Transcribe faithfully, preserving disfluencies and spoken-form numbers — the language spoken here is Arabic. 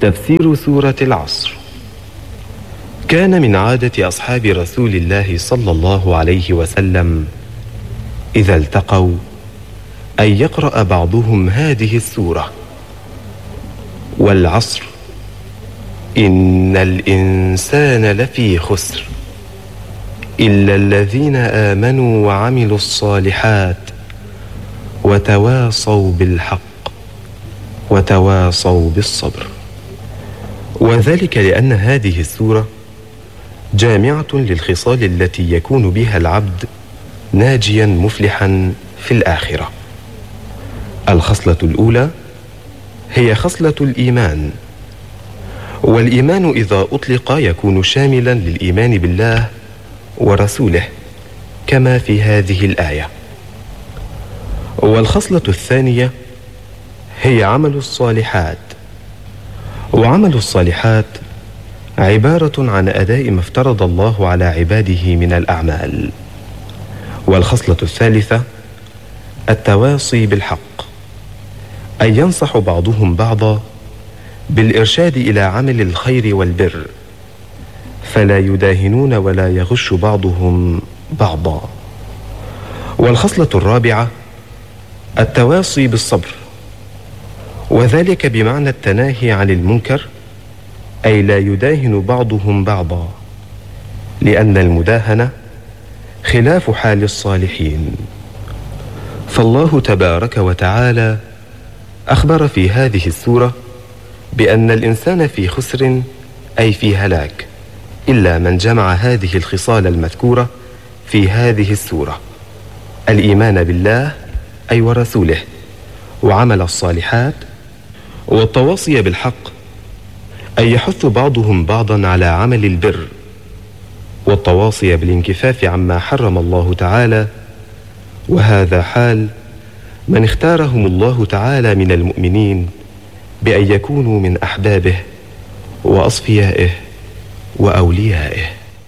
تفسير سورة العصر. كان من عادة أصحاب رسول الله صلى الله عليه وسلم إذا التقوا أن يقرأ بعضهم هذه السورة: والعصر إن الإنسان لفي خسر إلا الذين آمنوا وعملوا الصالحات وتواصوا بالحق وتواصوا بالصبر. وذلك لأن هذه السورة جامعة للخصال التي يكون بها العبد ناجيا مفلحا في الآخرة. الخصلة الأولى هي خصلة الإيمان، والإيمان إذا أطلق يكون شاملا للإيمان بالله ورسوله كما في هذه الآية. والخصلة الثانية هي عمل الصالحات، وعمل الصالحات عبارة عن أداء ما افترض الله على عباده من الأعمال. والخصلة الثالثة التواصي بالحق، أن ينصح بعضهم بعضا بالإرشاد إلى عمل الخير والبر، فلا يداهنون ولا يغش بعضهم بعضا. والخصلة الرابعة التواصي بالصبر، وذلك بمعنى التناهي عن المنكر، أي لا يداهن بعضهم بعضا، لأن المداهنة خلاف حال الصالحين. فالله تبارك وتعالى أخبر في هذه السورة بأن الإنسان في خسر، أي في هلاك، إلا من جمع هذه الخصال المذكورة في هذه السورة: الإيمان بالله أي ورسوله، وعمل الصالحات، والتواصي بالحق، أي يحث بعضهم بعضا على عمل البر، والتواصي بالانكفاف عما حرم الله تعالى. وهذا حال من اختارهم الله تعالى من المؤمنين بأن يكونوا من أحبابه وأصفيائه وأوليائه.